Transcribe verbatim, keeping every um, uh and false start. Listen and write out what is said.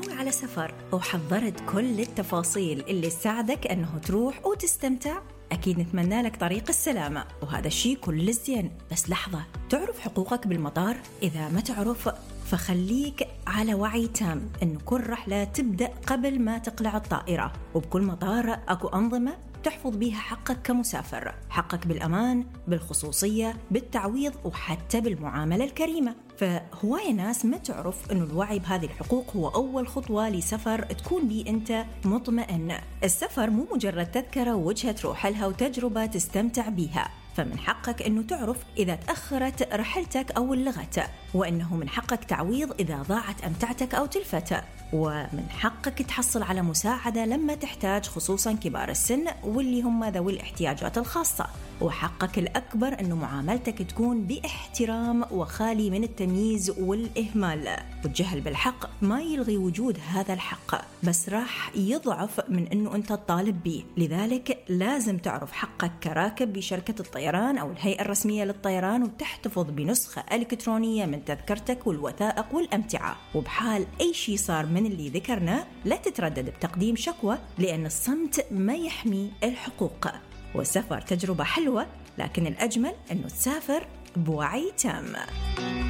ناوي على سفر وحضرت كل التفاصيل اللي تساعدك أنه تروح وتستمتع؟ أكيد نتمنى لك طريق السلامة، وهذا الشيء كل الزين. بس لحظة، تعرف حقوقك بالمطار؟ إذا ما تعرف فخليك على وعي تام أنه كل رحلة تبدأ قبل ما تقلع الطائرة، وبكل مطار أكو أنظمة تحفظ بيها حقك كمسافر، حقك بالأمان، بالخصوصية، بالتعويض، وحتى بالمعاملة الكريمة. فهواية ناس ما تعرف أنه الوعي بهذه الحقوق هو أول خطوة لسفر تكون بيه أنت مطمئن. السفر مو مجرد تذكرة ووجهة تروح لها وتجربة تستمتع بيها، فمن حقك أنه تعرف إذا تأخرت رحلتك أو اللغت، وأنه من حقك تعويض إذا ضاعت أمتعتك أو تلفت، ومن حقك تحصل على مساعدة لما تحتاج، خصوصا كبار السن واللي هم ذوي الاحتياجات الخاصة. وحقك الأكبر أنه معاملتك تكون باحترام وخالي من التمييز والإهمال. والجهل بالحق ما يلغي وجود هذا الحق، بس راح يضعف من أنه أنت تطالب به. لذلك لازم تعرف حقك كراكب بشركة الطيران أو الهيئة الرسمية للطيران، وتحتفظ بنسخة إلكترونية من تذكرتك والوثائق والأمتعة. وبحال أي شيء صار من اللي ذكرناه لا تتردد بتقديم شكوى، لأن الصمت ما يحمي الحقوق. والسفر تجربة حلوة، لكن الأجمل أنه تسافر بوعي تام.